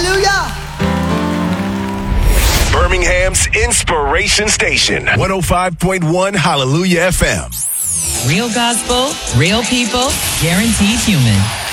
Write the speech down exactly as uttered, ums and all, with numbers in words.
Hallelujah. Birmingham's Inspiration Station, one oh five point one Hallelujah F M. Real gospel, real people, guaranteed human.